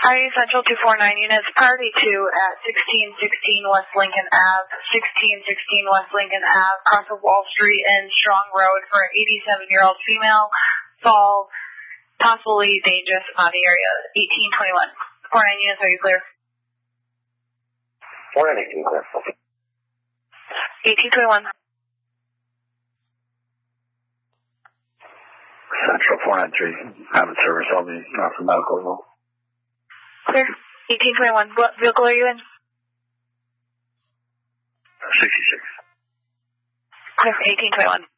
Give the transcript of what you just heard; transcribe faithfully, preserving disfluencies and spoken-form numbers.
Highway Central two four nine units, priority two at sixteen sixteen West Lincoln Avenue, sixteen sixteen West Lincoln Avenue, across of Wall Street and Strong Road for an eighty-seven-year-old female. Fall, possibly dangerous body area, eighteen twenty-one. four nine units, are you clear? four nine eighteen clear. eighteen twenty-one. Central four nine three, having service, I'll be not for medical as well. Clear. eighteen twenty-one. What vehicle are you in? sixty-six. Clear. eighteen twenty-one.